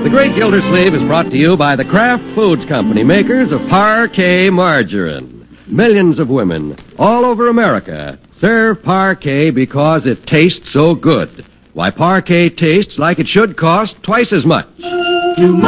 The Great Gildersleeve is brought to you by the Kraft Foods Company, makers of Parquet margarine. Millions of women all over America serve Parquet because it tastes so good. Why, Parquet tastes like it should cost twice as much.